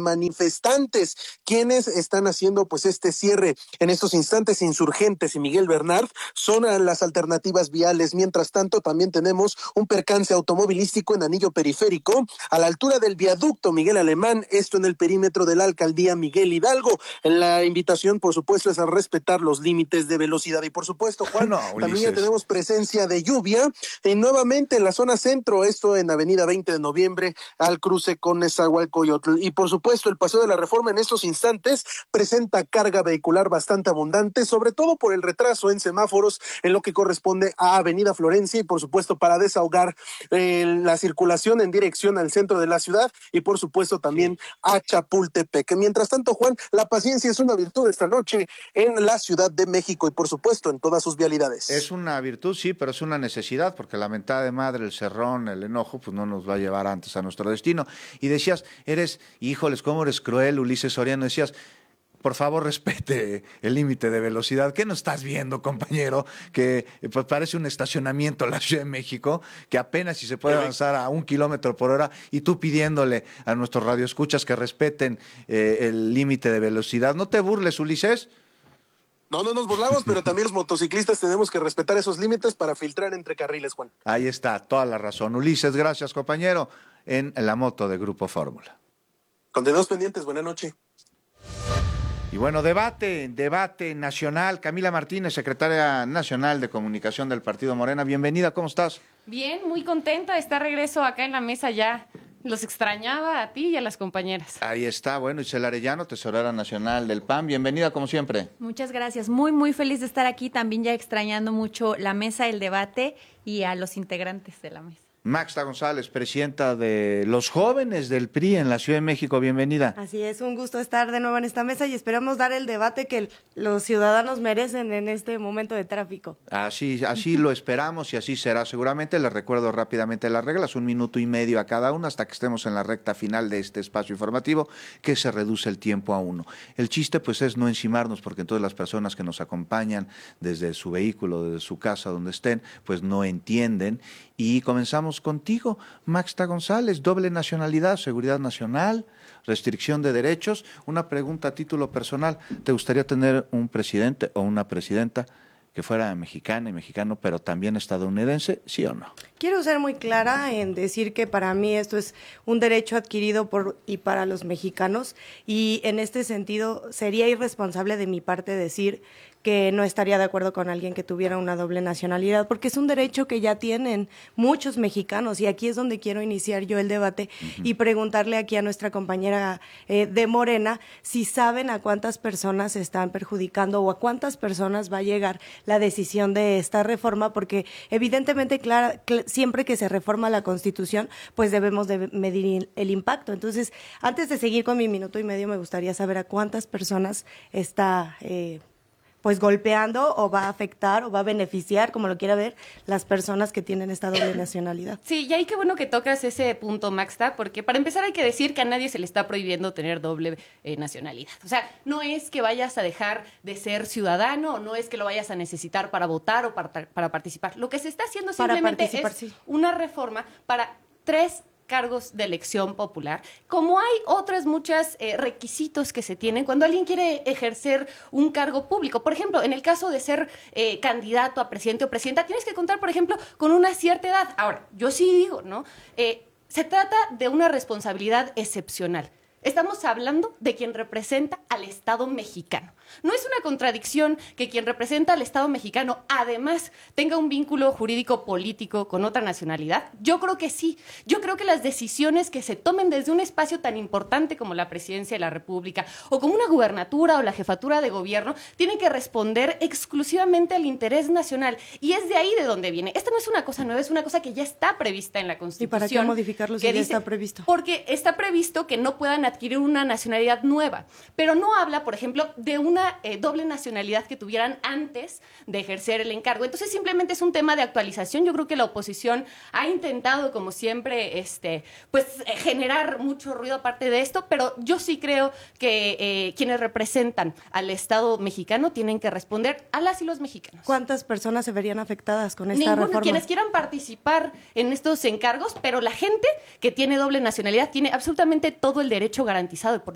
manifestantes, quienes están haciendo pues este cierre en estos instantes. Insurgentes y Miguel Bernard son las alternativas viales. Mientras tanto, también tenemos un percance automovilístico en anillo periférico a la altura del viaducto Miguel Alemán, esto en el perímetro de la alcaldía Miguel Hidalgo. La invitación, por supuesto, es a respetar los límites de velocidad. Y por supuesto, Juan, también ya tenemos presencia de lluvia nuevamente en la zona centro, esto en avenida 20 de noviembre al cruce con Nezahualcóyotl. Y por supuesto, el Paseo de la Reforma en estos instantes presenta carga vehicular bastante abundante, sobre todo por el retraso en semáforos en lo que corresponde a avenida Florencia y por supuesto para desahogar la circulación en dirección al centro de la ciudad y por supuesto también a Chapultepec. Mientras tanto, Juan, la paciencia es una virtud esta noche en la Ciudad de México y por supuesto en todas sus vialidades. Es una virtud, sí, pero es una necesidad, porque la mentada de madre, el cerrón, el enojo, pues no nos va a llevar antes a nuestro destino. Y decías, híjoles, cómo eres cruel, Ulises Soriano, decías, por favor, respete el límite de velocidad. ¿Qué no estás viendo, compañero? Que pues parece un estacionamiento en la Ciudad de México, que apenas si se puede avanzar a 1 kilómetro por hora, y tú pidiéndole a nuestros radioescuchas que respeten el límite de velocidad. No te burles, Ulises. No nos burlamos, pero también los motociclistas tenemos que respetar esos límites para filtrar entre carriles, Juan. Ahí está, toda la razón. Ulises, gracias, compañero, en la moto de Grupo Fórmula. Continuamos pendientes, buena noche. Y bueno, debate nacional. Camila Martínez, secretaria nacional de comunicación del Partido Morena. Bienvenida, ¿cómo estás? Bien, muy contenta de estar regreso acá en la mesa ya. Los extrañaba a ti y a las compañeras. Ahí está, bueno, Isela Arellano, tesorera nacional del PAN. Bienvenida, como siempre. Muchas gracias. Muy feliz de estar aquí. También ya extrañando mucho la mesa, el debate y a los integrantes de la mesa. Maxta González, presidenta de los jóvenes del PRI en la Ciudad de México, bienvenida. Así es, un gusto estar de nuevo en esta mesa y esperamos dar el debate que los ciudadanos merecen en este momento de tráfico. Así lo esperamos y así será. Seguramente les recuerdo rápidamente las reglas, 1 minuto y medio a cada uno hasta que estemos en la recta final de este espacio informativo, que se reduce el tiempo a 1. El chiste pues es no encimarnos, porque entonces las personas que nos acompañan desde su vehículo, desde su casa, donde estén, pues no entienden. Y comenzamos contigo, Maxta González, doble nacionalidad, seguridad nacional, restricción de derechos. Una pregunta a título personal, ¿te gustaría tener un presidente o una presidenta que fuera mexicana y mexicano, pero también estadounidense, sí o no? Quiero ser muy clara en decir que para mí esto es un derecho adquirido por y para los mexicanos, y en este sentido sería irresponsable de mi parte decir que no estaría de acuerdo con alguien que tuviera una doble nacionalidad, porque es un derecho que ya tienen muchos mexicanos, y aquí es donde quiero iniciar yo el debate y preguntarle aquí a nuestra compañera de Morena si saben a cuántas personas están perjudicando o a cuántas personas va a llegar la decisión de esta reforma, porque evidentemente siempre que se reforma la Constitución, pues debemos de medir el impacto. Entonces, antes de seguir con mi minuto y medio, me gustaría saber a cuántas personas está pues golpeando o va a afectar o va a beneficiar, como lo quiera ver, las personas que tienen esta doble nacionalidad. Sí, y ahí qué bueno que tocas ese punto, Maxta, porque para empezar hay que decir que a nadie se le está prohibiendo tener doble nacionalidad. O sea, no es que vayas a dejar de ser ciudadano, o no es que lo vayas a necesitar para votar o para participar. Lo que se está haciendo simplemente es una reforma para 3 cargos de elección popular, como hay otras muchas requisitos que se tienen cuando alguien quiere ejercer un cargo público. Por ejemplo, en el caso de ser candidato a presidente o presidenta, tienes que contar, por ejemplo, con una cierta edad. Ahora, yo sí digo, ¿no? Se trata de una responsabilidad excepcional. Estamos hablando de quien representa al Estado mexicano. No es una contradicción que quien representa al Estado mexicano además tenga un vínculo jurídico político con otra nacionalidad. Yo creo que sí. Yo creo que las decisiones que se tomen desde un espacio tan importante como la presidencia de la República o como una gubernatura o la jefatura de gobierno tienen que responder exclusivamente al interés nacional. Y es de ahí de donde viene. Esta no es una cosa nueva, es una cosa que ya está prevista en la Constitución. ¿Y para qué modificarlo si ya está previsto? Porque está previsto que no puedan adquirir una nacionalidad nueva, pero no habla, por ejemplo, de una doble nacionalidad que tuvieran antes de ejercer el encargo. Entonces simplemente es un tema de actualización. Yo creo que la oposición ha intentado, como siempre, generar mucho ruido aparte de esto, pero yo sí creo que quienes representan al Estado mexicano tienen que responder a las y los mexicanos. ¿Cuántas personas se verían afectadas con esta reforma? Quienes quieran participar en estos encargos, pero la gente que tiene doble nacionalidad tiene absolutamente todo el derecho garantizado.